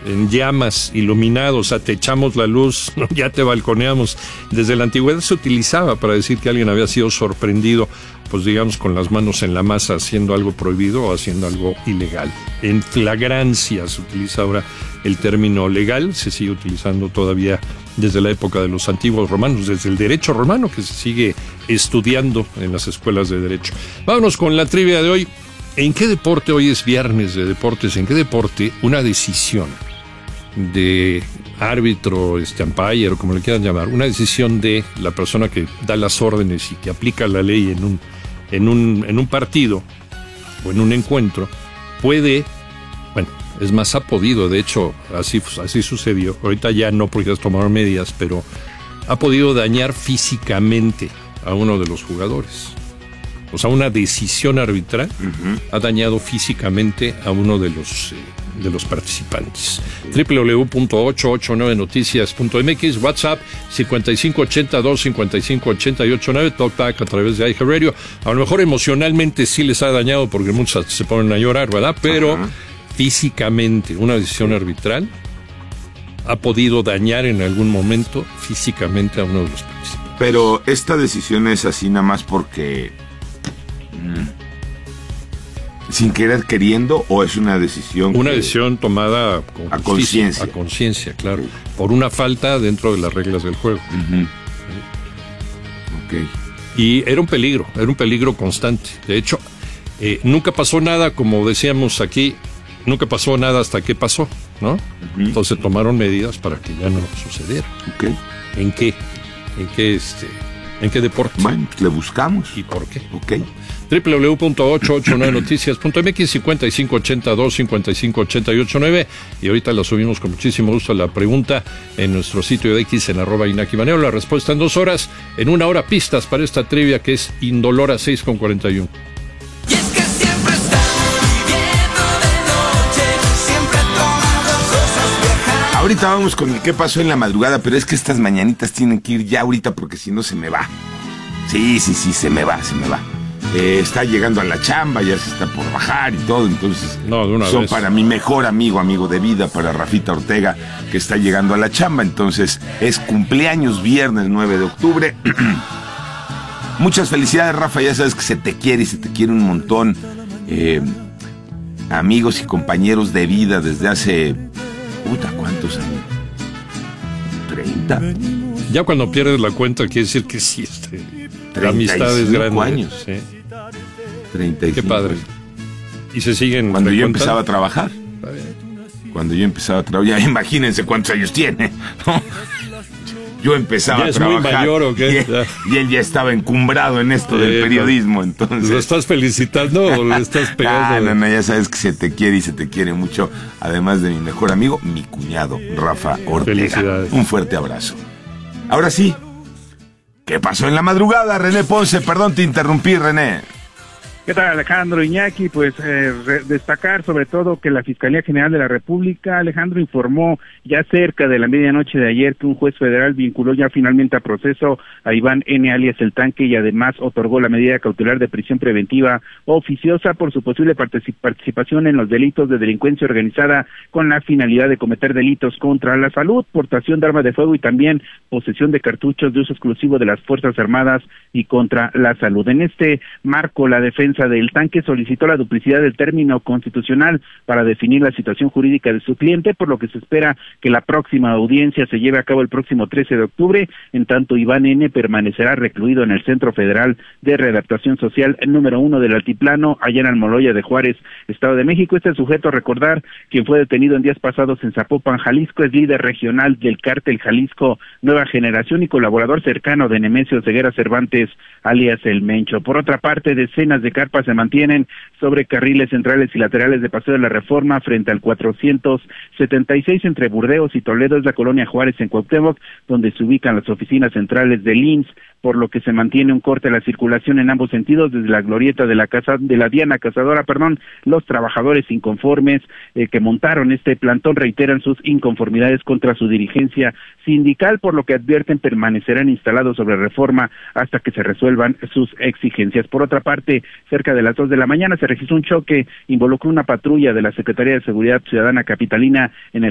en llamas, iluminados, o sea, te echamos la luz, ¿no? Ya te balconeamos. Desde la antigüedad se utilizaba para decir que alguien había sido sorprendido, pues digamos, con las manos en la masa haciendo algo prohibido o haciendo algo ilegal. En flagrancia se utiliza ahora el término legal, se sigue utilizando todavía desde la época de los antiguos romanos, desde el derecho romano, que se sigue estudiando en las escuelas de derecho. Vámonos con la trivia de hoy. ¿En qué deporte, hoy es viernes de deportes, en qué deporte una decisión de árbitro, umpire, o como le quieran llamar, una decisión de la persona que da las órdenes y que aplica la ley en un partido o en un encuentro, puede, bueno, es más, ha podido, de hecho, así sucedió, ahorita ya no porque ya tomaron medidas, pero ha podido dañar físicamente a uno de los jugadores? O sea, una decisión arbitral ha dañado físicamente a uno de los participantes. www.889noticias.mx, WhatsApp 5582-558889, Talkback a través de iHeartRadio. A lo mejor emocionalmente sí les ha dañado porque muchos se ponen a llorar, ¿verdad? Pero físicamente, una decisión arbitral ha podido dañar en algún momento físicamente a uno de los participantes. Pero esta decisión es así nada más porque... sin querer queriendo, o es una decisión decisión tomada con a conciencia. A conciencia, claro, por una falta dentro de las reglas del juego. Okay. Y era un peligro constante. De hecho, nunca pasó nada, como decíamos aquí, nunca pasó nada hasta que pasó, ¿no? Entonces tomaron medidas para que ya no sucediera. Okay. ¿En qué deporte? Bueno, le buscamos. ¿Y por qué? Okay. www.889noticias.mx, 5582-558889, y ahorita la subimos con muchísimo gusto la pregunta en nuestro sitio de X en @Iñaki Manero. La respuesta en 2 horas, en 1 hora pistas para esta trivia que es indolora 6:41. Y es que siempre están viviendo de noche, siempre tomando cosas viejas. Ahorita vamos con el qué pasó en la madrugada, pero es que estas mañanitas tienen que ir ya ahorita porque si no se me va. Sí, se me va. Está llegando a la chamba, ya se está por bajar y todo, entonces son para mi mejor amigo de vida, para Rafita Ortega, que está llegando a la chamba. Entonces es cumpleaños viernes 9 de octubre. Muchas felicidades, Rafa, ya sabes que se te quiere un montón. Amigos y compañeros de vida desde hace... ¿cuántos años? 30. Ya cuando pierdes la cuenta quiere decir que sí, la amistad es grande. Años. Sí. 35. Qué padre. Y se siguen. Cuando yo empezaba a trabajar. Ya imagínense cuántos años tiene, ¿no? Yo empezaba a trabajar. ¿Ya es muy mayor o qué? Y él ya estaba encumbrado en esto del periodismo, entonces... ¿Lo estás felicitando o le estás pegando? No, ya sabes que se te quiere y se te quiere mucho. Además de mi mejor amigo, mi cuñado, Rafa Ortega. Felicidades. Un fuerte abrazo. Ahora sí, ¿qué pasó en la madrugada, René Ponce? Perdón, te interrumpí, René. ¿Qué tal, Alejandro, Iñaki? Pues destacar sobre todo que la Fiscalía General de la República, Alejandro, informó ya cerca de la medianoche de ayer que un juez federal vinculó ya finalmente a proceso a Iván N. alias El Tanque y además otorgó la medida cautelar de prisión preventiva oficiosa por su posible participación en los delitos de delincuencia organizada con la finalidad de cometer delitos contra la salud, portación de armas de fuego y también posesión de cartuchos de uso exclusivo de las Fuerzas Armadas y contra la salud. En este marco, la defensa del Tanque solicitó la duplicidad del término constitucional para definir la situación jurídica de su cliente, por lo que se espera que la próxima audiencia se lleve a cabo el próximo 13 de octubre. En tanto, Iván N. permanecerá recluido en el Centro Federal de Readaptación Social número 1 del Altiplano, allá en Almoloya de Juárez, Estado de México. Este sujeto, recordar, quien fue detenido en días pasados en Zapopan, Jalisco, es líder regional del Cártel Jalisco Nueva Generación y colaborador cercano de Nemesio Ceguera Cervantes, alias El Mencho. Por otra parte, decenas de carpas se mantienen sobre carriles centrales y laterales de Paseo de la Reforma frente al 476 entre Burdeos y Toledo, es la colonia Juárez en Cuauhtémoc, donde se ubican las oficinas centrales del IMSS, por lo que se mantiene un corte a la circulación en ambos sentidos desde la glorieta de la Diana Cazadora. Los trabajadores inconformes que montaron este plantón reiteran sus inconformidades contra su dirigencia sindical, por lo que advierten permanecerán instalados sobre Reforma hasta que se resuelvan sus exigencias. Por otra parte, cerca de las 2 de la mañana se registró un choque, involucró una patrulla de la Secretaría de Seguridad Ciudadana Capitalina en el